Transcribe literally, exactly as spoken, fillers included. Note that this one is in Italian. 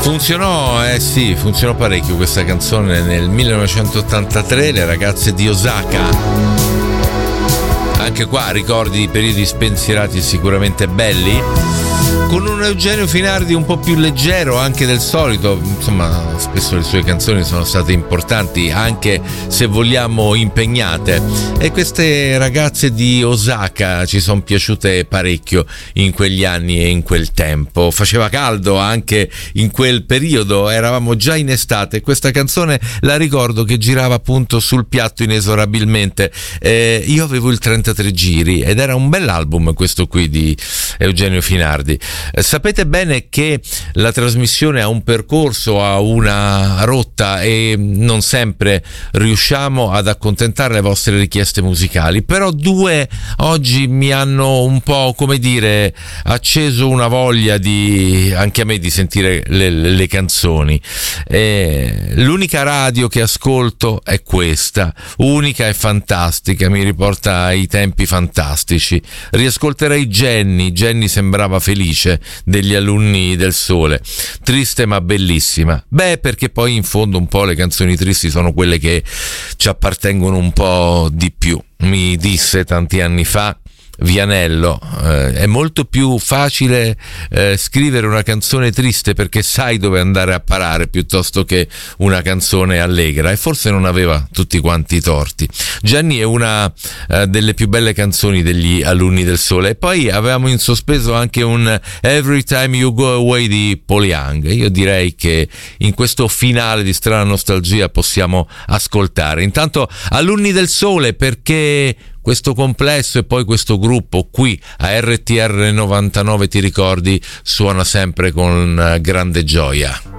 Funzionò, eh sì, funzionò parecchio questa canzone nel millenovecentottantatré, le ragazze di Osaka. Anche qua ricordi di periodi spensierati e sicuramente belli, con un Eugenio Finardi un po' più leggero anche del solito. Insomma, spesso le sue canzoni sono state importanti, anche se vogliamo impegnate, e queste ragazze di Osaka ci sono piaciute parecchio in quegli anni e in quel tempo. Faceva caldo anche in quel periodo, eravamo già in estate. Questa canzone la ricordo che girava appunto sul piatto inesorabilmente. Eh, io avevo il trentatré giri ed era un bell'album questo qui di Eugenio Finardi. Sapete bene che la trasmissione ha un percorso, ha una rotta e non sempre riusciamo ad accontentare le vostre richieste musicali, però due oggi mi hanno un po', come dire, acceso una voglia di anche a me di sentire le, le canzoni. E l'unica radio che ascolto è questa, unica e fantastica, mi riporta ai tempi fantastici. Riascolterei Jenny, Jenny sembrava felice, degli Alunni del Sole, triste ma bellissima. Beh, perché poi in fondo un po' le canzoni tristi sono quelle che ci appartengono un po' di più. Mi disse tanti anni fa Vianello, eh, è molto più facile eh, scrivere una canzone triste perché sai dove andare a parare piuttosto che una canzone allegra, e forse non aveva tutti quanti i torti. Gianni è una eh, delle più belle canzoni degli Alunni del Sole, e poi avevamo in sospeso anche un Every Time You Go Away di Paul Young. Io direi che in questo finale di Strana Nostalgia possiamo ascoltare intanto Alunni del Sole, perché questo complesso e poi questo gruppo qui a R T R novantanove, ti ricordi, suona sempre con grande gioia.